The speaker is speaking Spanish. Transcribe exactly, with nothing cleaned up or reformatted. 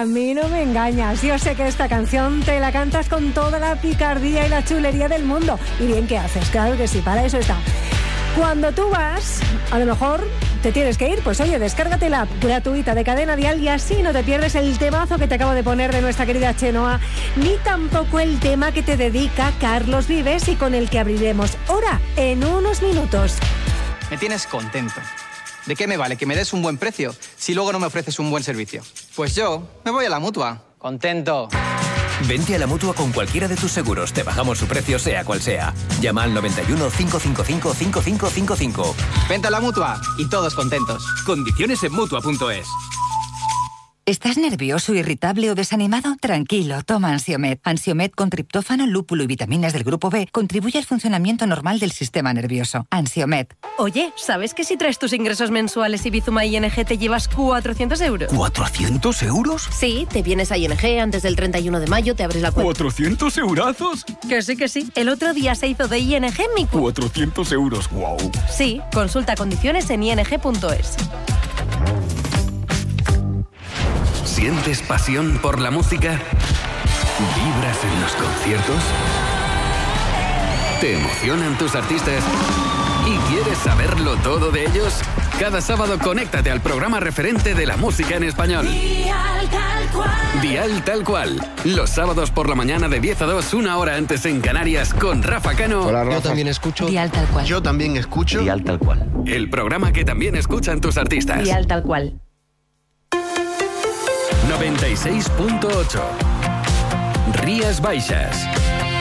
A mí no me engañas. Yo sé que esta canción te la cantas con toda la picardía y la chulería del mundo. Y bien, ¿qué haces? Claro que sí, para eso está. Cuando tú vas, a lo mejor te tienes que ir, pues oye, descárgate la app gratuita de Cadena Dial y así no te pierdes el temazo que te acabo de poner de nuestra querida Chenoa, ni tampoco el tema que te dedica Carlos Vives y con el que abriremos Hora en unos minutos. Me tienes contento. ¿De qué me vale que me des un buen precio si luego no me ofreces un buen servicio? Pues yo me voy a la Mutua. Contento. Vente a la Mutua con cualquiera de tus seguros. Te bajamos su precio, sea cual sea. Llama al noventa y uno, cinco cinco cinco, cinco cinco cinco cinco. Vente a la Mutua y todos contentos. Condiciones en Mutua punto es. ¿Estás nervioso, irritable o desanimado? Tranquilo, toma Ansiomed. Ansiomed con triptófano, lúpulo y vitaminas del grupo B contribuye al funcionamiento normal del sistema nervioso. Ansiomed. Oye, ¿sabes que si traes tus ingresos mensuales y Bizuma I N G te llevas cuatrocientos euros? ¿cuatrocientos euros? Sí, te vienes a I N G antes del treinta y uno de mayo, te abres la cuenta. ¿cuatrocientos eurazos? Que sí, que sí. El otro día se hizo de I N G mi cuenta. cuatrocientos euros, wow. Sí, consulta condiciones en i n g punto es. ¿Sientes pasión por la música? ¿Vibras en los conciertos? ¿Te emocionan tus artistas? ¿Y quieres saberlo todo de ellos? Cada sábado conéctate al programa referente de la música en español. Dial Tal Cual. Dial Tal Cual. Los sábados por la mañana de diez a dos, una hora antes en Canarias, con Rafa Cano. Hola, Rafa. Yo también escucho Dial Tal Cual. Yo también escucho Dial Tal Cual. El programa que también escuchan tus artistas. Dial Tal Cual. noventa y seis punto ocho. Rías Baixas.